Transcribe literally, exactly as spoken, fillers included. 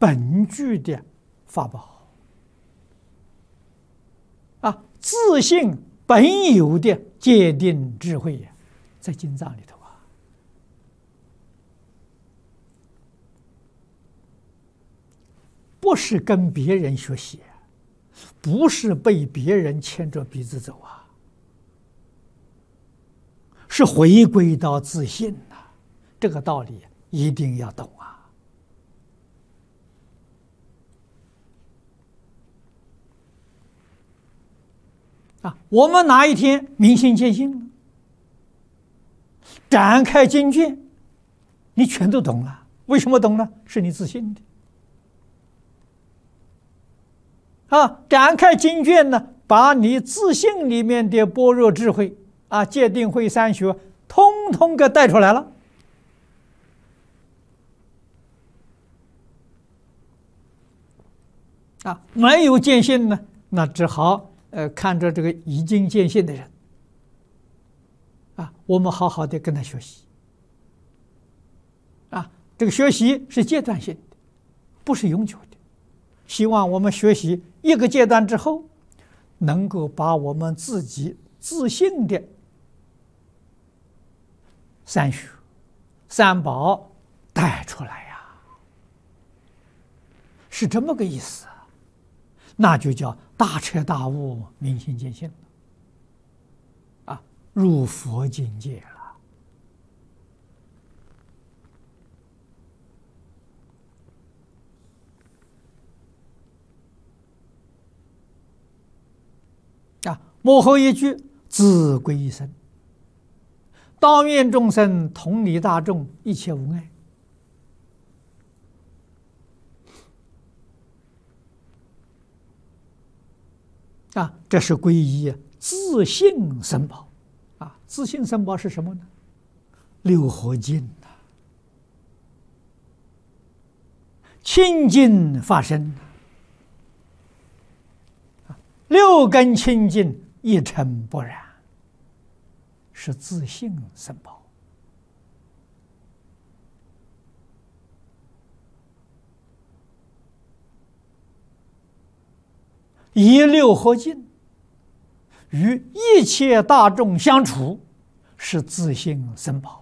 本具的法宝啊，自性本有的界定智慧呀，在经藏里头啊。不是跟别人学习，不是被别人牵着鼻子走啊，是回归到自信呐、啊。这个道理一定要懂啊！啊，我们哪一天明心见性了，展开经卷，你全都懂了。为什么懂呢？是你自信的。啊，展开经卷呢，把你自信里面的般若智慧啊、戒定慧三学，通通给带出来了。啊，没有见性呢，那只好呃看着这个已经见性的人，啊，我们好好的跟他学习。啊，这个学习是阶段性的，不是永久的。希望我们学习一个阶段之后，能够把我们自己自信的三学、三宝带出来呀，是这么个意思。那就叫大彻大悟、明心见性了，啊，入佛境界了。啊，幕后一句自归生，当愿众生同理大众，一切无碍。啊，这是皈依自性僧宝，啊，自性僧宝是什么呢？六合敬呐，清净法身，啊，六根清净，一尘不染，是自性僧宝。以六合敬与一切大众相处，是自性僧宝。